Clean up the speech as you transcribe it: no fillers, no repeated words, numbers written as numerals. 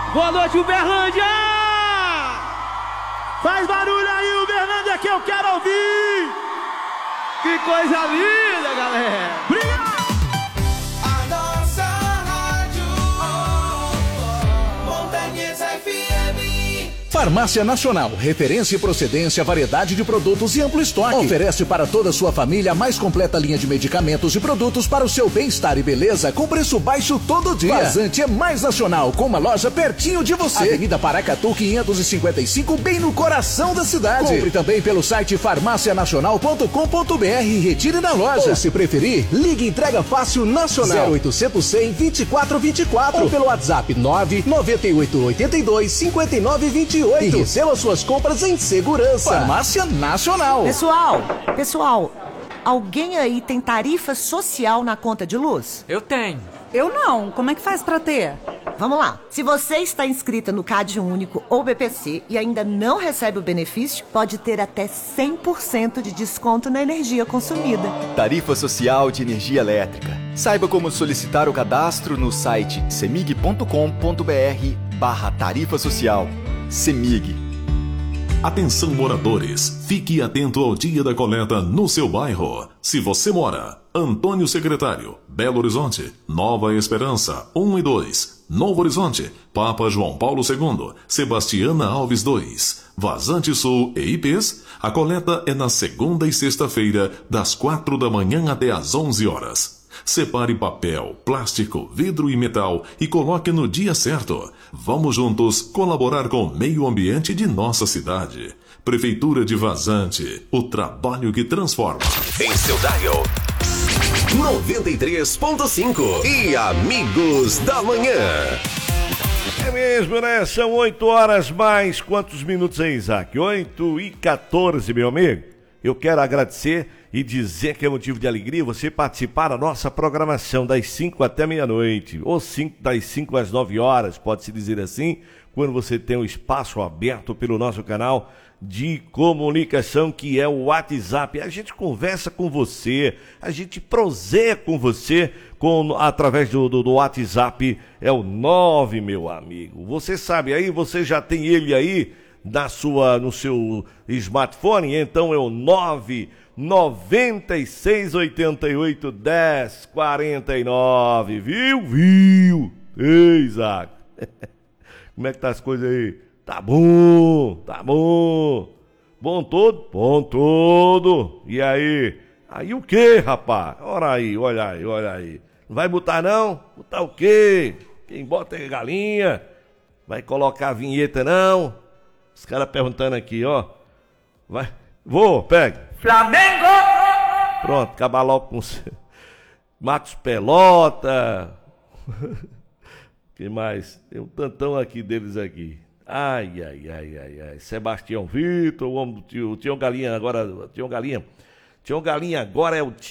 Boa noite, Uberlândia! Faz barulho aí, Uberlândia, que eu quero ouvir! Que coisa linda, galera! Obrigado! A nossa rádio Montanhas FM. Farmácia Nacional, referência e procedência, variedade de produtos e amplo estoque. Oferece para toda a sua família a mais completa linha de medicamentos e produtos para o seu bem-estar e beleza com preço baixo todo dia. Vazante é mais nacional, com uma loja pertinho de você. Avenida Paracatu 555, bem no coração da cidade. Compre também pelo site farmacianacional.com.br e retire na loja. Ou se preferir, ligue entrega fácil nacional 0800 100 2424 ou pelo WhatsApp 99882 5928 e receba suas compras em segurança. Farmácia Nacional. Pessoal, alguém aí tem tarifa social na conta de luz? Eu tenho. Eu não. Como é que faz pra ter? Vamos lá. Se você está inscrita no CAD Único ou BPC e ainda não recebe o benefício, pode ter até 100% de desconto na energia consumida. Tarifa Social de Energia Elétrica. Saiba como solicitar o cadastro no site cemig.com.br/tarifa social. CEMIG. Atenção, moradores, fique atento ao dia da coleta no seu bairro. Se você mora Antônio Secretário, Belo Horizonte, Nova Esperança 1 e 2, Novo Horizonte, Papa João Paulo II, Sebastiana Alves 2, Vazante Sul e IPs, a coleta é na segunda e sexta-feira, das 4 da manhã até às 11 horas. Separe papel, plástico, vidro e metal e coloque no dia certo. Vamos juntos colaborar com o meio ambiente de nossa cidade. Prefeitura de Vazante, o trabalho que transforma. Em seu dial 93.5 e Amigos da Manhã. É mesmo, né? São 8 horas mais quantos minutos aí, Isaac? 8h14, meu amigo. Eu quero agradecer e dizer que é motivo de alegria você participar da nossa programação das 5 até meia-noite, ou das 5 às 9 horas, pode-se dizer assim, quando você tem um espaço aberto pelo nosso canal de comunicação, que é o WhatsApp. A gente conversa com você, a gente proseia com você através do WhatsApp, é o 9, meu amigo. Você sabe aí, você já tem ele aí no seu smartphone, então é o 996881049, viu? Ei, Isaac, como é que tá as coisas aí? Tá bom. Bom todo. E aí? Aí o quê, rapaz? Olha aí. Não vai botar não? Botar o quê? Quem bota é galinha. Vai colocar a vinheta não? Os caras perguntando aqui, ó. Vai. Pega. Flamengo! Pronto, acabar logo com você. Matos Pelota. Que mais? Tem um tantão aqui deles aqui. Ai. Sebastião Vitor, o homem do Tião Galinha agora. Tião Galinha agora é o